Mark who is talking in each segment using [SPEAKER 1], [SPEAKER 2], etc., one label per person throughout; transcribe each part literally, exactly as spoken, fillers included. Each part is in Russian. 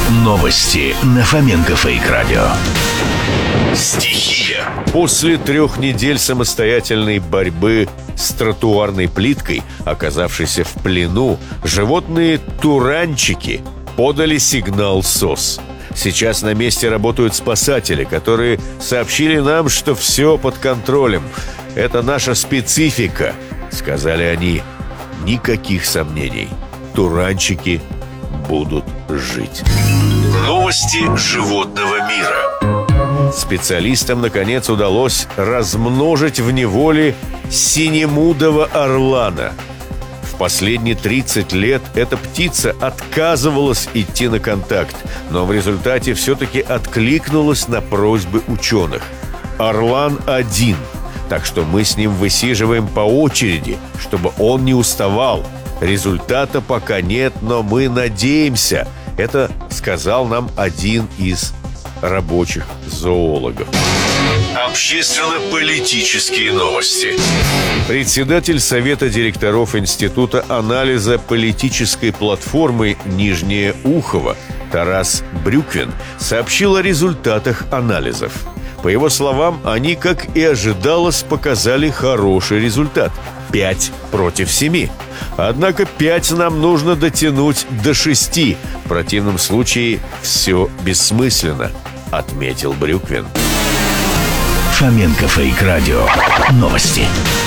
[SPEAKER 1] Новости на Фоменко Фейк Радио. Стихия.
[SPEAKER 2] После трех недель самостоятельной борьбы с тротуарной плиткой, оказавшейся в плену, животные туранчики подали сигнал СОС. Сейчас на месте работают спасатели, которые сообщили нам, что все под контролем. Это наша специфика, сказали они. Никаких сомнений. Туранчики будут жить.
[SPEAKER 1] Новости животного мира.
[SPEAKER 2] Специалистам, наконец, удалось размножить в неволе синемудого орлана. В последние тридцать лет эта птица отказывалась идти на контакт, но в результате все-таки откликнулась на просьбы ученых. Орлан один, так что мы с ним высиживаем по очереди, чтобы он не уставал. Результата пока нет, но мы надеемся. Это сказал нам один из рабочих зоологов.
[SPEAKER 1] Общественно-политические новости.
[SPEAKER 2] Председатель Совета директоров Института анализа политической платформы «Нижнее Ухово» Тарас Брюквин сообщил о результатах анализов. По его словам, они, как и ожидалось, показали хороший результат – пять против семи. Однако пять нам нужно дотянуть до шести. В противном случае все бессмысленно, отметил Брюквин.
[SPEAKER 1] Фоменко Фейк Радио. Новости.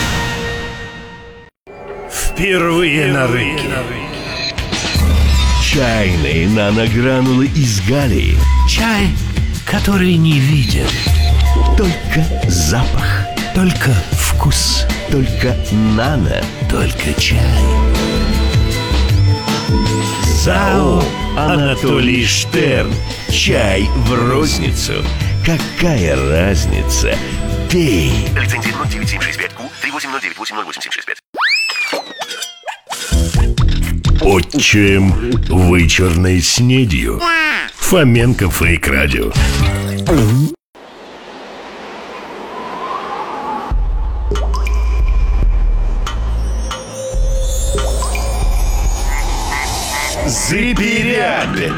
[SPEAKER 3] Впервые на рынке.
[SPEAKER 1] Чайные наногранулы из Галлии.
[SPEAKER 3] Чай, который не виден.
[SPEAKER 1] Только запах.
[SPEAKER 3] Только вкус.
[SPEAKER 1] Только нано.
[SPEAKER 3] Только чай.
[SPEAKER 1] ЗАО Анатолий Штерн. Чай в розницу. Какая разница? Пей.
[SPEAKER 4] Лицензия ноль девять семь шесть пять ку три восемь ноль девять восемь ноль восемь семь шесть пять.
[SPEAKER 1] Отчим вычурной снедью. Фоменко Фейк Радио.
[SPEAKER 2] Зыбиряды.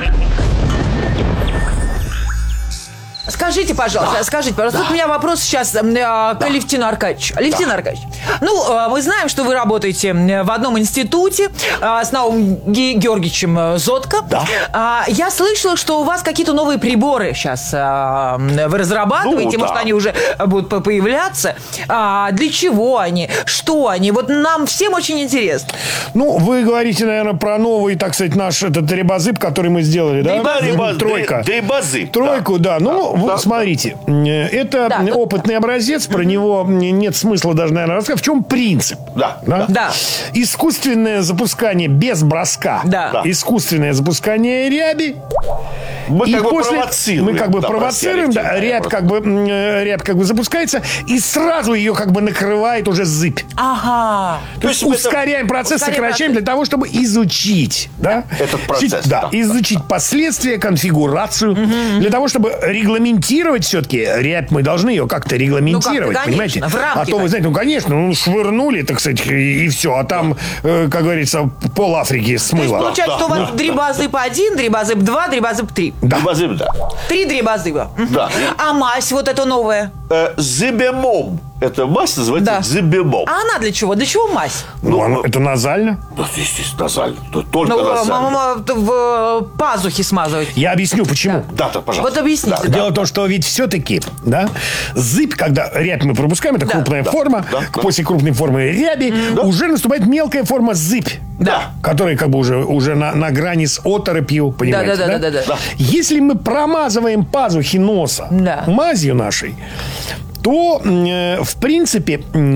[SPEAKER 5] Скажите, пожалуйста, да. скажите, пожалуйста, да. Вот у меня вопрос сейчас э, к да. Алевтину Аркадьевичу. Алевтин да. Аркадьевич, ну, э, мы знаем, что вы работаете в одном институте э, с Наумом Ге- Георгиевичем Зотко. Да. Э, я слышала, что у вас какие-то новые приборы сейчас э, вы разрабатываете, ну, может, да. они уже будут появляться. А для чего они? Что они? Вот нам всем очень интересно.
[SPEAKER 6] Ну, вы говорите, наверное, про новый, так сказать, наш этот рибозыб, который мы сделали, да?
[SPEAKER 2] Рибозыб.
[SPEAKER 6] Тройка.
[SPEAKER 2] Рибозыб.
[SPEAKER 6] Тройку, да. да. Ну,
[SPEAKER 2] да.
[SPEAKER 6] Вот, смотрите, это да, опытный образец, про него нет смысла даже, наверное, рассказать. В чем принцип?
[SPEAKER 2] Да.
[SPEAKER 6] Да?
[SPEAKER 5] Да.
[SPEAKER 6] Искусственное запускание без броска.
[SPEAKER 5] Да.
[SPEAKER 6] Искусственное запускание ряби.
[SPEAKER 2] Мы
[SPEAKER 6] и
[SPEAKER 2] как
[SPEAKER 6] после...
[SPEAKER 2] бы провоцируем.
[SPEAKER 6] Мы как бы
[SPEAKER 2] да,
[SPEAKER 6] провоцируем, да, рябь как бы, рябь как бы запускается, и сразу ее как бы накрывает уже зыбь.
[SPEAKER 5] Ага.
[SPEAKER 6] То, То есть ускоряем это... процесс, ускоряем сокращаем процесс. Для того, чтобы изучить, да,
[SPEAKER 2] этот процесс.
[SPEAKER 6] Да,
[SPEAKER 2] да,
[SPEAKER 6] изучить
[SPEAKER 2] да.
[SPEAKER 6] последствия, конфигурацию. Угу. Для того, чтобы регламентировать все-таки рябь, мы должны ее как-то регламентировать, ну, как-то, понимаете?
[SPEAKER 5] В рамки,
[SPEAKER 6] а то, вы знаете, ну, конечно, ну, швырнули, так сказать, и, и все. А там, э, как говорится, пол Африки смыло.
[SPEAKER 5] То есть получается, да, что да, у вас да, дрибозыб один, дрибозыб два, дрибозыб три.
[SPEAKER 6] Да.
[SPEAKER 2] Дрибозыб, да.
[SPEAKER 5] Три дрибозыба.
[SPEAKER 2] Да.
[SPEAKER 5] А мазь вот эта новая?
[SPEAKER 2] Э, зыбемом. Это мазь называется да. зыбемом.
[SPEAKER 5] А она для чего? Для чего мазь?
[SPEAKER 6] Ну, ну это назально.
[SPEAKER 2] Да, естественно, назально. Только
[SPEAKER 5] ну,
[SPEAKER 2] назально.
[SPEAKER 5] В пазухи смазывать.
[SPEAKER 6] Я объясню, почему.
[SPEAKER 2] Да, да, пожалуйста.
[SPEAKER 5] Вот объясните.
[SPEAKER 6] Да. Дело в том, что ведь все-таки, да, зыбь, когда рябь мы пропускаем, это да. крупная да. форма, да. после крупной формы ряби да. уже наступает мелкая форма зыбь.
[SPEAKER 5] Да.
[SPEAKER 6] Которая как бы уже, уже на, на грани с оторопью, понимаете,
[SPEAKER 5] да? Да, да,
[SPEAKER 6] да?
[SPEAKER 5] да, да, да.
[SPEAKER 6] Если мы промазываем пазухи носа да. мазью нашей, то, э, в принципе, э,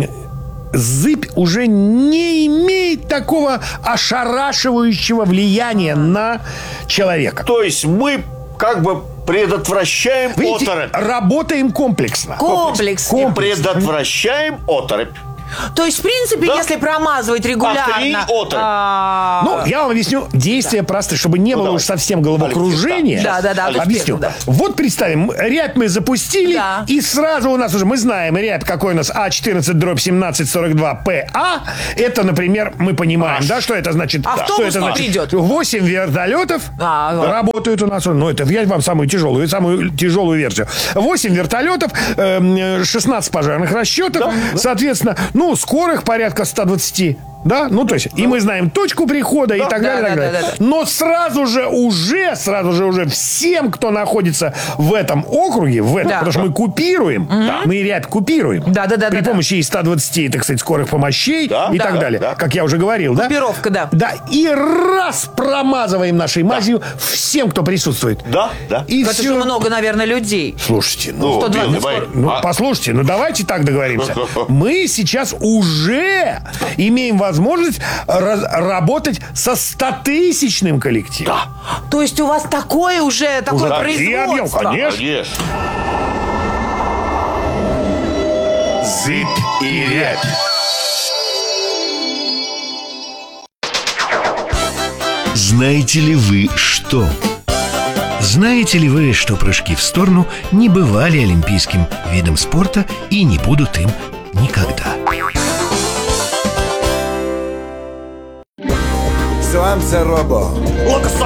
[SPEAKER 6] зыбь уже не имеет такого ошарашивающего влияния на человека.
[SPEAKER 2] То есть мы как бы предотвращаем
[SPEAKER 6] Видите,
[SPEAKER 2] оторопь.
[SPEAKER 6] Работаем комплексно.
[SPEAKER 5] Комплекс.
[SPEAKER 2] Комплекс. Предотвращаем оторопь.
[SPEAKER 5] То есть, в принципе,
[SPEAKER 7] Да.
[SPEAKER 5] если промазывать регулярно...
[SPEAKER 7] А, три отра.
[SPEAKER 5] а,
[SPEAKER 6] Ну, я вам объясню действие простое, чтобы не
[SPEAKER 7] Ну,
[SPEAKER 6] было
[SPEAKER 7] давай.
[SPEAKER 6] уж совсем головокружения.
[SPEAKER 5] Да, да, да.
[SPEAKER 6] Объясню.
[SPEAKER 5] Да.
[SPEAKER 6] Вот представим, ряд мы запустили,
[SPEAKER 5] Да.
[SPEAKER 6] и сразу у нас уже, мы знаем ряд, какой у нас А четырнадцать дробь семнадцать сорок два П А. Это, например, мы понимаем, да, что это значит?
[SPEAKER 5] Автобус
[SPEAKER 6] Что это
[SPEAKER 5] не
[SPEAKER 6] значит?
[SPEAKER 5] придет.
[SPEAKER 6] восемь вертолетов
[SPEAKER 5] А, вот.
[SPEAKER 6] работают у нас. Ну, это я вам самую тяжелую, самую тяжелую версию. восемь вертолетов, эм, шестнадцать пожарных расчетов, соответственно, ну, скорых порядка сто двадцать. Да, ну то есть, и мы знаем точку прихода и так
[SPEAKER 5] Да,
[SPEAKER 6] далее,
[SPEAKER 5] да,
[SPEAKER 6] так
[SPEAKER 5] да,
[SPEAKER 6] далее.
[SPEAKER 5] да, да.
[SPEAKER 6] Но сразу же уже, сразу же уже всем, кто находится в этом округе, в этом,
[SPEAKER 5] Да.
[SPEAKER 6] потому что мы купируем, мы ряд купируем
[SPEAKER 5] Да, да, да,
[SPEAKER 6] при
[SPEAKER 5] да,
[SPEAKER 6] помощи и ста двадцати, так сказать, скорых помощей
[SPEAKER 7] Да,
[SPEAKER 6] и
[SPEAKER 7] да,
[SPEAKER 6] так далее,
[SPEAKER 7] да.
[SPEAKER 6] как я уже говорил, да?
[SPEAKER 5] Группировка, да.
[SPEAKER 6] Да, и раз промазываем нашей мазью всем, кто присутствует.
[SPEAKER 7] Да, да.
[SPEAKER 6] И
[SPEAKER 5] Это
[SPEAKER 6] все.
[SPEAKER 5] же много, наверное, людей.
[SPEAKER 6] Слушайте, ну,
[SPEAKER 7] Ну,
[SPEAKER 5] сто двадцать
[SPEAKER 7] Билл, давай.
[SPEAKER 5] скоро.
[SPEAKER 6] ну,
[SPEAKER 7] А?
[SPEAKER 6] послушайте, ну давайте так договоримся. Мы сейчас уже имеем возможность раз- работать со стотысячным коллективом.
[SPEAKER 5] То есть у вас такое уже, такое
[SPEAKER 6] Уже такие объемы,
[SPEAKER 5] производство.
[SPEAKER 6] конечно.
[SPEAKER 7] Конечно.
[SPEAKER 2] Зыбь и рябь.
[SPEAKER 1] Знаете ли вы что?
[SPEAKER 3] Знаете ли вы, что прыжки в сторону не бывали олимпийским видом спорта и не будут им никогда?
[SPEAKER 8] Сланце робо.
[SPEAKER 7] Локоса